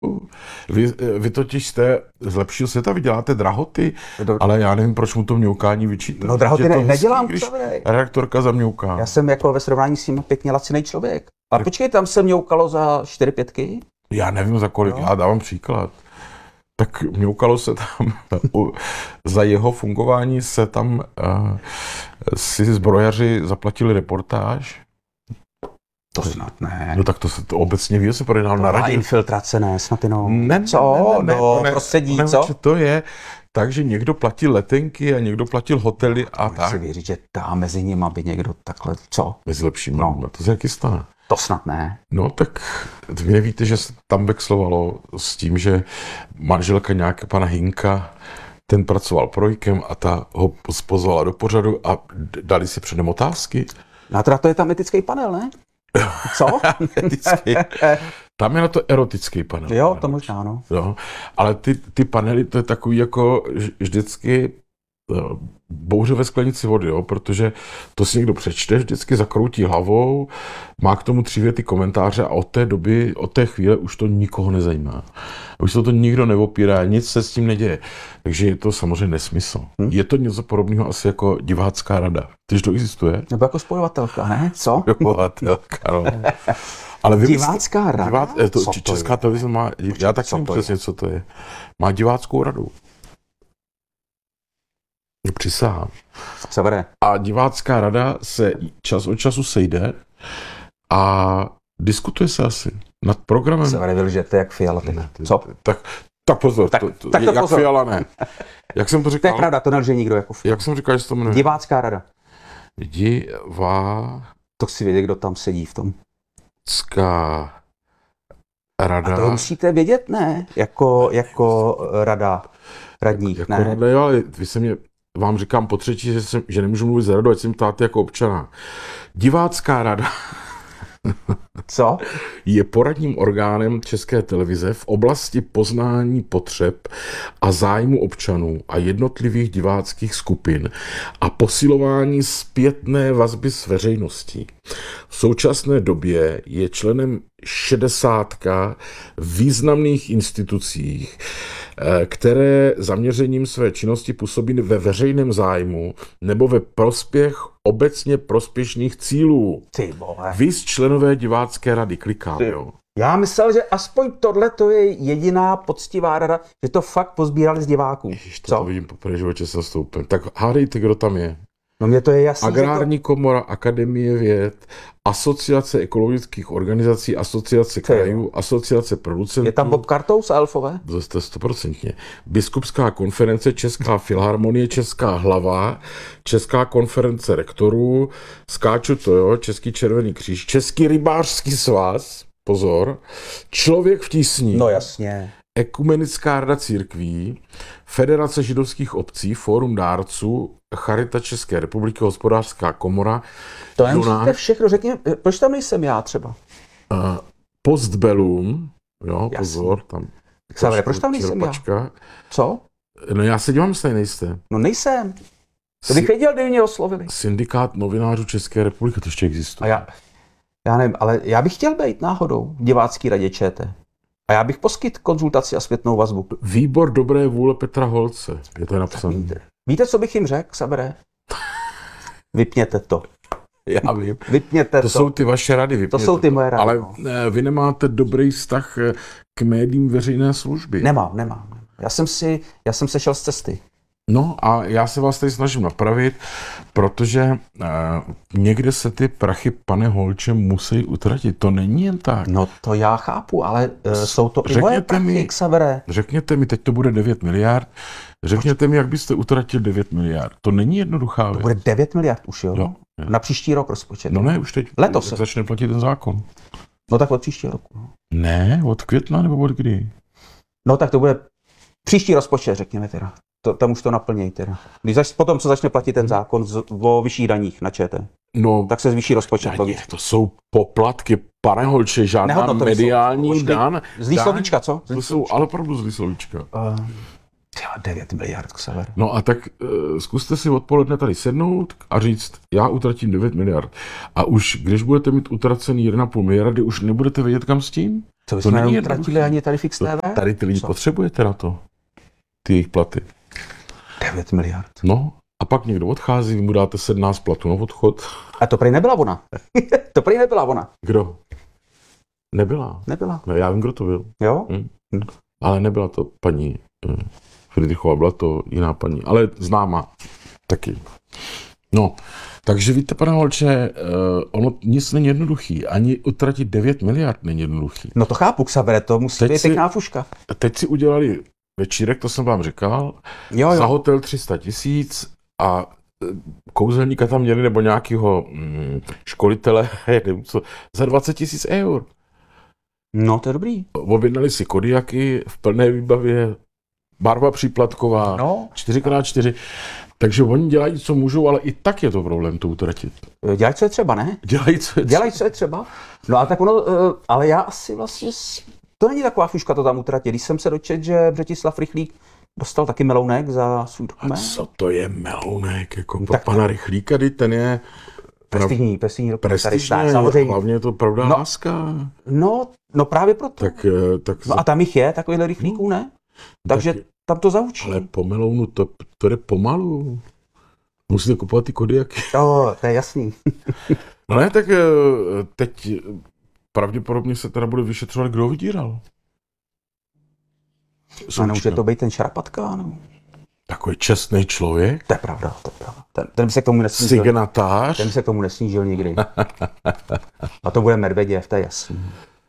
Vy totiž jste z lepšího světa, vy děláte drahoty, ale já nevím, proč mu to mňoukání vyčítat. No drahoty nedělám, když redaktorka zamňouká. Já jsem jako ve srovnání s tím pěkně lacinej člověk. A počkej, tam se mňoukalo za 4-5? Já nevím za kolik, já dávám příklad. Tak mňoukalo se tam, za jeho fungování se tam si zbrojaři zaplatili reportáž. To snad ne. No tak to obecně ví, se projednal na radě. Infiltrace, ne, snad jenom. Ne, prostředí, ne, co? To je, takže někdo platil letenky a někdo platil hotely a tak. Chci věřit, že tam mezi nimi by někdo takhle, co? Mezi lepšími, no. To se jaký stane. To snad ne. No tak vy nevíte, že se tam vexlovalo s tím, že manželka nějakého pana Hinka, ten pracoval projkem a ta ho pozvala do pořadu a dali si předem otázky. No teda to je tam etický panel, ne? Co? Tam je na to erotický panel. Jo, to možná, ano. Jo, ale ty panely, to je takový jako vždycky bouře ve sklenici vody, jo, protože to si někdo přečte, vždycky zakroutí hlavou, má k tomu 3 věty komentáře a od té chvíle už to nikoho nezajímá. Už se to nikdo neopírá, nic se s tím neděje. Takže je to samozřejmě nesmysl. Je to něco podobného asi jako divácká rada. Tyž to existuje? Nebo jako spojovatelka, ne? Co? Spojovatelka, no. Ale divácká rada? Česká televize má, já tak nevím přesně, co to je. Má diváckou radu. Přisahám. A divácká rada se čas od času sejde a diskutuje se asi nad programem. Severe, vy lžete jak Fiala. Co? Tak pozor, jak Fiala ne. Jak jsem to říkal? To je pravda, to nelže nikdo jako Fiala. Jak jsem říkal, že se to jmenuje? Divácká rada. To chci vědět, kdo tam sedí v tom. Divácká rada. A to musíte vědět, ne? Jako rada radních, jako ne? Rada, jo, vy se mě vám říkám po třetí, že nemůžu mluvit za radu, ať se mi ptáte jako občana. Divácká rada Co? Je poradním orgánem České televize v oblasti poznání potřeb a zájmu občanů a jednotlivých diváckých skupin a posilování zpětné vazby s veřejností. V současné době je členem 60 významných institucích, které zaměřením své činnosti působí ve veřejném zájmu nebo ve prospěch obecně prospěšných cílů. Ty vole. Víc členové divácké rady, klikám, jo. Já myslel, že aspoň tohle to je jediná poctivá rada, že to fakt pozbírali z diváků. Ježiš, to vidím poprvé životě se stoupem. Tak hádejte, kdo tam je. No mě to je jasný. Agrární komora, Akademie věd, Asociace ekologických organizací, Asociace krajů, Asociace producentů. Je tam Bob Kartous a Elfové? To jste 100%. Biskupská konference, Česká filharmonie, Česká hlava, Česká konference rektorů, skáču to, jo, Český červený kříž, Český rybářský svaz, pozor, Člověk v tísni. No jasně. Ekumenická rada církví, Federace židovských obcí, Fórum dárců, Charita České republiky, Hospodářská komora. To nemusíte všechno, řekněme, proč tam nejsem já třeba? Postbellum, jo, pozor, tam. Xavere, proč tam nejsem já? Co? No já se dívám, jestli nejste. No nejsem. To bych věděl, kdyby mě oslovili. Syndikát novinářů České republiky, to ještě existuje. A já nevím, ale já bych chtěl být náhodou v divácký radě ČT. A já bych poskytl konzultaci a zpětnou vazbu. Výbor dobré vůle Petra Holce. Je to napsané. Víte, co bych jim řekl, Xavere? Vypněte to. Já vím. Vypněte to. To jsou ty vaše rady. Vypněte to jsou ty moje rady. Ale vy nemáte dobrý vztah k médiím veřejné služby. Nemám. Já jsem sešel z cesty. No a já se vás tady snažím napravit, protože někde se ty prachy, pane Holče, musí utratit. To není jen tak. No to já chápu, ale jsou to i moje prachy, Xavere. Řekněte mi, teď to bude 9 miliard, řekněte mi, jak byste utratil 9 miliard. To není jednoduchá věc. To bude 9 miliard už, jo? Jo. Na příští rok rozpočet. No ne, už teď letos začne platit ten zákon. No tak od příštího roku. Ne, od května nebo od kdy? No tak to bude příští rozpočet, řekněme teda. Tam už to naplněj teda. Potom, co začne platit ten zákon o vyšších daních na ČT, no, tak se zvýší rozpočet. To jsou poplatky, pane Holče, žádná mediální dan. Zlý slovíčka, co? To jsou ale opravdu zlý slovíčka. 9 miliard, Xaver. No a tak zkuste si odpoledne tady sednout a říct, já utratím 9 miliard. A už když budete mít utracený 1,5 miliardy, už nebudete vědět, kam s tím? Co bychom není neutratili ani tady Fix TV? Tady ty lidi potřebujete na to. Ty jejich platy. 9 miliard. No, a pak někdo odchází, vy mu dáte 17 platů na odchod. A to prý nebyla ona. To prý nebyla ona. Kdo? Nebyla. Nebyla. No, já vím, kdo to byl. Jo? Ale nebyla to paní Friedrichová, byla to jiná paní, ale známá taky. No, takže víte, pane Holče, ono nic není jednoduchý. Ani utratit 9 miliard není jednoduchý. No to chápu, Xavere, to musí být pěkná fuška. Teď si udělali večírek, to jsem vám říkal, Jo. za hotel 300 000 a kouzelníka tam měli, nebo nějakého školitele, nevím co, za 20 000 eur. No, to je dobrý. Objednali si kodiaky v plné výbavě, barva příplatková, No. 4x4. Takže oni dělají, co můžou, ale i tak je to problém to utratit. Dělají, co je třeba, ne? Dělají, co je třeba. No a tak ono, ale já asi vlastně, to není taková fuška to tam utratit. Když jsem se dočetl, že Břetislav Rychlík dostal taky melounek za svůj A dokument. co to je melounek? Jako pro tak pana Rychlíka, ten je prestižní prestižně, samozřejmě. hlavně je to pravda láska. No právě proto. Tak No a tam jich je, takovýhle rychlíků, ne? Takže tam to zaučí. ale po melounu to jde pomalu. Musíte kupovat ty kodiaky. Jo, to je jasný. No ne, tak teď pravděpodobně se teda bude vyšetřovat, kdo ho vydíral. A nemůže to být ten Šarapatka, no. Takový čestný člověk. To je pravda, to je pravda. Ten by se k tomu nesnížil. Signatář. Ten by se k tomu nesnížil nikdy. A to bude Medveděv, to je jasný.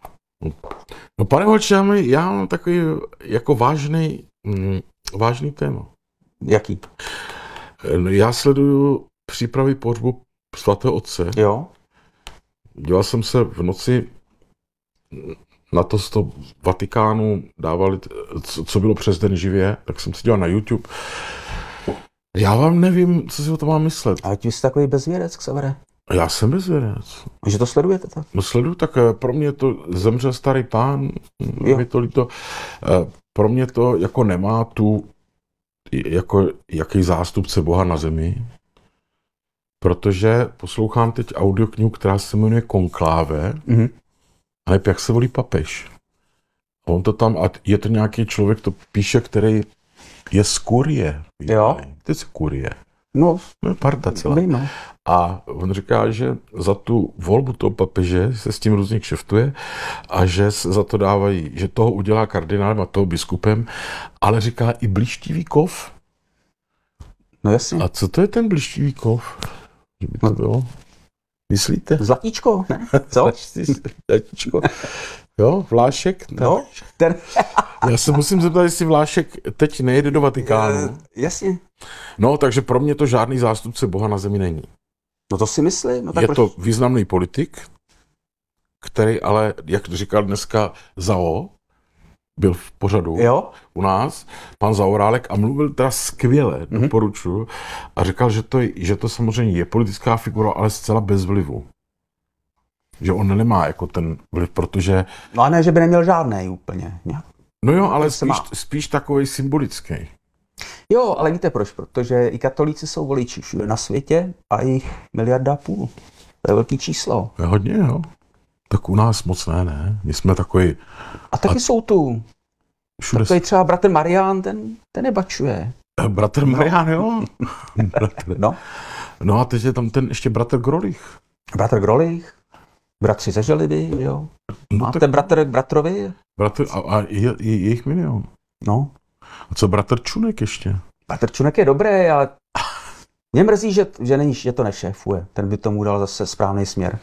No pane Holče, já mám takový jako vážný téma. Jaký? Já sleduju přípravy pohřbu svatého otce. Jo? Díval jsem se v noci na to z toho Vatikánu, dávali, co bylo přes den živě, tak jsem se díval na YouTube. Já vám nevím, co si o tom mám myslet. Ale ty jsi takový bezvěrec, Xavere. Já jsem bezvěrec. Že to sledujete tak? No sleduju, tak pro mě to zemřel starý pán, je to líto. Pro mě to jako nemá tu, jako jaký zástupce Boha na zemi, protože poslouchám teď audioknihu, která se jmenuje Konkláve, ale jak se volí papež. A on to tam, a je to nějaký člověk, to píše, který je z kurie. Jo. To je z kurie. No, parta celá. vím, no. A on říká, že za tu volbu toho papeže se s tím různě kšeftuje a že se za to dávají, že toho udělá kardinálem a toho biskupem, ale říká i blištivý kov. No jasně. A co to je ten blištivý kov? Že by to bylo? Myslíte? Zlatíčko, ne? Co? Zlatíčko. Jo, Vlášek? Jo? Ten... Já se musím zeptat, jestli Vlášek teď nejede do Vatikánu. Jasně. No, takže pro mě to žádný zástupce Boha na zemi není. No to si myslím. No, tak je to významný politik, který ale, jak říkal dneska Zao, byl v pořadu u nás, pan Zaorálek, a mluvil teda skvěle, doporučuji, a říkal, že to samozřejmě je politická figura, ale zcela bez vlivu. Že on nemá jako ten vliv, protože... No a ne, že by neměl žádnej úplně. Nějak. No jo, ale spíš takovej symbolický. Jo, ale víte proč? Protože i katolíci jsou voliči všude na světě a jich 1,5 miliardy. To je velký číslo. Je hodně, jo. Tak u nás moc ne. My jsme takový... A taky jsou tu. Všude... Takový třeba bratr Marián, ten nebačuje. Bratr Marián, jo. No a teď je tam ten ještě bratr Grolich. Bratr Grolich, bratři ze Želivy, jo. No, a ten bratr k bratrovi? A je jich milion. No. A co bratr Čunek ještě? Bratr Čunek je dobrý, ale mě mrzí, že to nešéfuje. Ten by tomu dal zase správný směr.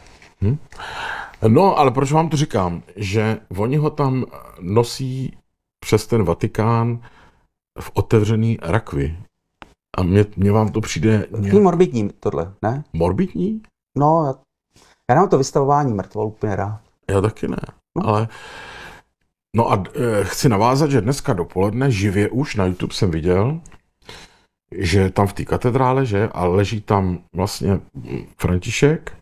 No, ale proč vám to říkám? Že oni ho tam nosí přes ten Vatikán v otevřený rakvi. A mně vám to přijde... Morbidní tohle, ne? Morbidní? No, já nemám to vystavování mrtvol úplně rád. Já taky ne, ale... No a chci navázat, že dneska dopoledne živě už na YouTube jsem viděl, že tam v té katedrále, že, a leží tam vlastně František,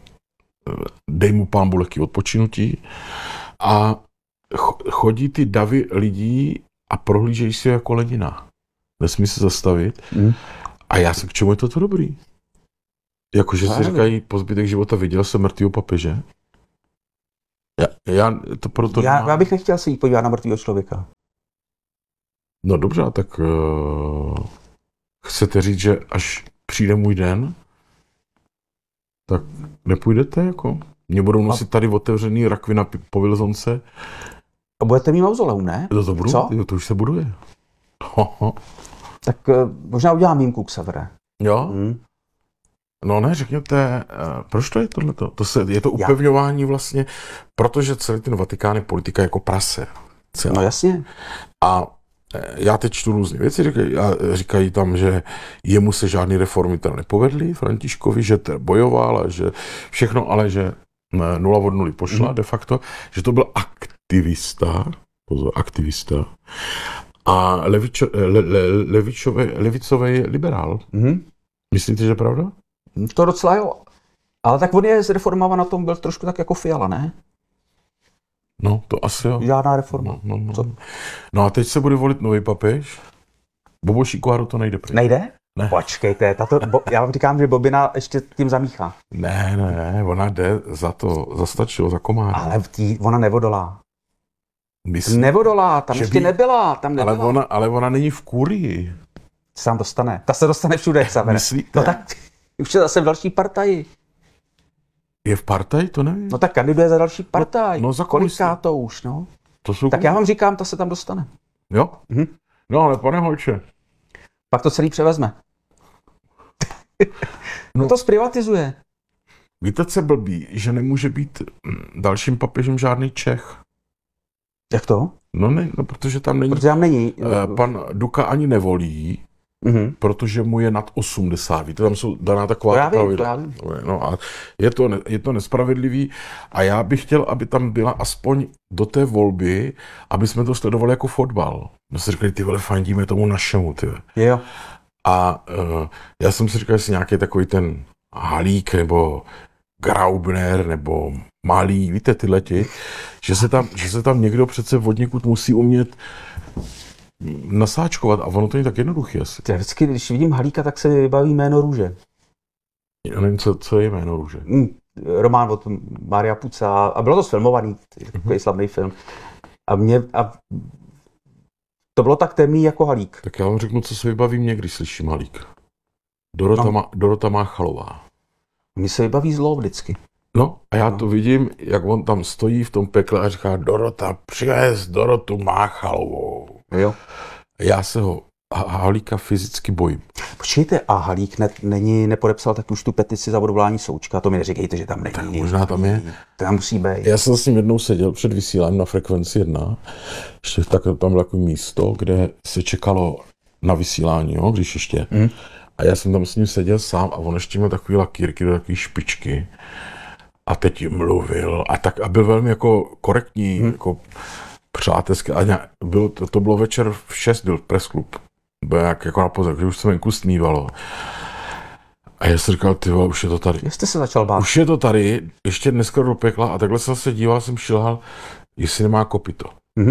dej mu pán Bůh lehký odpočinutí, a chodí ty davy lidí a prohlížejí si jako Lenina. Nesmí se zastavit. A já jsem, k čemu je toto dobrý? Jakože si říkají, po zbytek života viděl jsem mrtvýho papeže. Já bych nechtěl se jít podívat na mrtvýho člověka. No dobře, tak chcete říct, že až přijde můj den, tak nepůjdete jako? Mě budou nosit tady otevřený rakvina po Wilsonce. A budete mít mauzoleum, ne? To budu, co? To už se buduje. Tak možná udělám výjimku, Xavere. Jo? No ne, řekněte, proč to je tohleto? Je to upevňování vlastně, protože celý ten Vatikán je politika jako prase. No jasně. A já teď čtu různé věci, říkají tam, že jemu se žádný reformy tam nepovedly, Františkovi, že to bojoval a že všechno, ale že 0 od 0 pošla de facto, že to byl aktivista a levicový liberál. Myslíte, že je pravda? To docela jo. Ale tak on je zreformovat na tom, byl trošku tak jako Fiala, ne? No, to asi jo. Žádná reforma. No a teď se bude volit nový papež. Bobo Šikváru to nejde pryč. Nejde? Ne. Počkejte, já vám říkám, že Bobina ještě tím zamíchá. Ne, ona jde zastačilo, za komára. Ale ona nevodolá. Myslím, nevodolá, tam ještě nebyla. Ale ona není v kurii. Se tam dostane. Ta se dostane všude, Xavere. Myslíte? No tak už je zase v další partaji. Je v partaji? To nevím. No tak kandiduje za další partaj. No za koliká to už, no. Tak já vám říkám, ta se tam dostane. Jo? No ale pane Holče. Pak to celý převezme. No to zprivatizuje. Víte, co blbý, že nemůže být dalším papežem žádný Čech. Jak to? No ne, protože tam není. Protože tam není. Pan Duka ani nevolí, protože mu je nad 80. Víte, tam jsou daná taková pravidla. No a je to nespravedlivý a já bych chtěl, aby tam byla aspoň do té volby, aby jsme to sledovali jako fotbal. My jsme říkali, ty vole, fandíme tomu našemu, ty. Jo. A já jsem si říkal, jestli nějaký takový ten Halík nebo Graubner nebo Malý, víte, tyhleti, že se tam někdo přece odněkud musí umět nasáčkovat a ono to není tak jednoduché asi. Já vždycky, když vidím Halíka, tak se mi vybaví Jméno růže. Já nevím, co je Jméno růže. Román od Mária Puca a bylo to sfilmovaný, takový slavný film. A to bylo tak temný jako Halík. Tak já vám řeknu, co se vybaví mě, když slyším Halík. Dorota Máchalová. Mně se vybaví zlo vždycky. No a já to vidím, jak on tam stojí v tom pekle a říká, Dorota, přivez Dorotu Máchalovou. Jo. Já se ho Halíka fyzicky bojím. Počkejte, a Halík nepodepsal tak už tu petici za odvolání Součka, to mi neříkejte, že tam není. Tak možná tam je. Tam musí být. Já jsem s ním jednou seděl před vysíláním na Frekvenci 1, ještě tam bylo takové místo, kde se čekalo na vysílání, jo, když ještě. A já jsem tam s ním seděl sám a on ještě měl takový lakýrky, takové špičky. A teď jim mluvil a byl velmi jako korektní, jako přátelský. A to bylo večer v 6, byl pressklub. Byl jako na pozor, že už se venku stmívalo. A já jsem říkal, ty vole, už je to tady. Jste se začal bát. Už je to tady, ještě dneska do pekla a takhle jsem se díval, jsem šilhal, jestli nemá kopyto.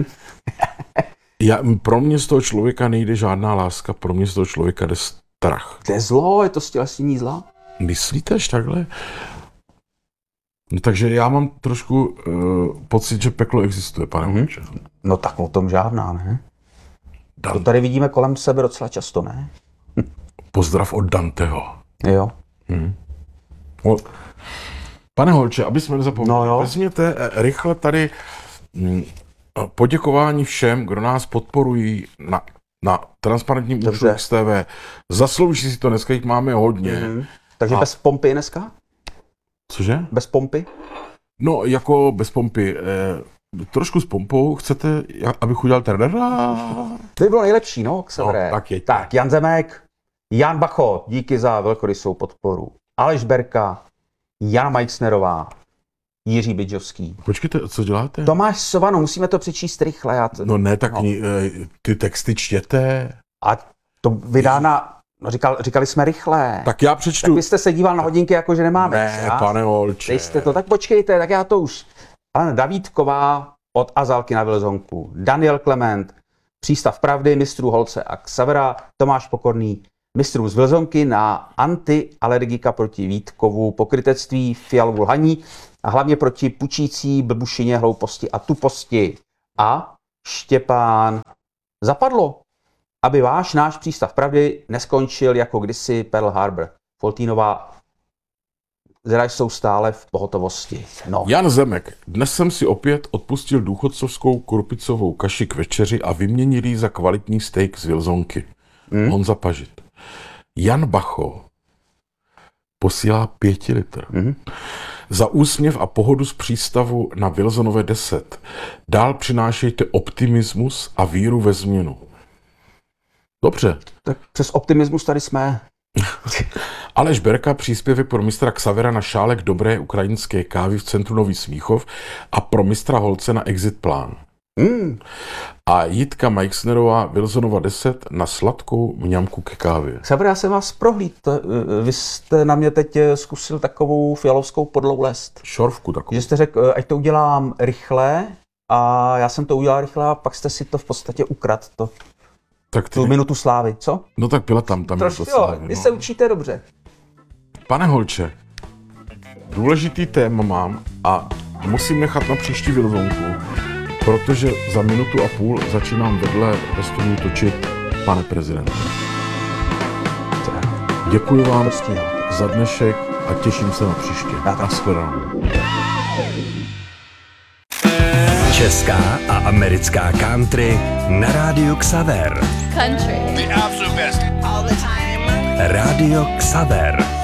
Pro mě z toho člověka nejde žádná láska, pro mě z toho člověka jde strach. To je zlo, je to stělesnění zla? Myslíte až takhle? No, takže já mám trošku pocit, že peklo existuje, pane Holče. No tak o tom žádná, ne? To tady vidíme kolem sebe docela často, ne? Pozdrav od Danteho. Jo. Pane Holče, aby jsme nezapomněli, vezměte rychle tady poděkování všem, kdo nás podporují na transparentním účtu XTV. Zaslouží si to, dneska jich máme hodně. Takže bez pompy dneska? Cože? Bez pompy? No, jako bez pompy. Trošku s pompou. Chcete, abych udělal trdera? To by bylo nejlepší, no, Xavere. No, tak, Jan Zemek, Jan Bacho, díky za velkorysou podporu. Aleš Berka, Jana Majksnerová, Jiří Bydžovský. Počkejte, co děláte? Tomáš Sovano, musíme to přečíst rychle. No ne, tak ty texty čtěte. A to vydá na... No říkali jsme rychle. Tak já přečtu. Tak vy jste se díval na hodinky, jako že nemáme. Ne, pane Holče. Jste to, tak počkejte, tak já to už. Alena Davídková od Azalky na Vilzonku, Daniel Klement, Přístav pravdy, mistrů Holce a Xavera, Tomáš Pokorný, mistrů z Vilzonky na antialergika proti Vítkovu, pokrytectví, Fialovu lhaní A hlavně proti pučící blbušině, hlouposti a tuposti. A Štěpán, zapadlo, aby náš přístav pravdy neskončil jako kdysi Pearl Harbor. Foltínová zera jsou stále v pohotovosti. No. Jan Zemek, dnes jsem si opět odpustil důchodcovskou kurpicovou kaši k večeři a vyměnil ji za kvalitní steak z Wilsonky. Honza Pažit. Jan Bacho posílá 5 litr. Za úsměv a pohodu z přístavu na Wilsonové 10. Dál přinášejte optimismus a víru ve změnu. Dobře. Tak přes optimismus tady jsme. Aleš Berka, příspěvek pro mistra Xavera na šálek dobré ukrajinské kávy v centru Nový Smíchov a pro mistra Holce na exit plán. A Jitka Meixnerová, Wilsonova 10 na sladkou mňamku ke kávě. Xaver, já jsem vás prohlíd. Vy jste na mě teď zkusil takovou fialovskou podlou lest. Šorvku takovou. Že jste řekl, ať to udělám rychle, a já jsem to udělal rychle a pak jste si to v podstatě ukradl. Tak tu minutu slávy, co? No tak byla tam Trošku, jo, vy se učíte dobře. Pane Holče, důležitý téma mám a musím nechat na příští Wilsonku, protože za 1,5 minuty začínám vedle ve studiu točit Pane prezidente. Děkuji vám za dnešek a těším se na příště. Nashledanou. Česká a americká country na rádiu Xaver. Country. The absolute best. All the time. Rádio Xaver.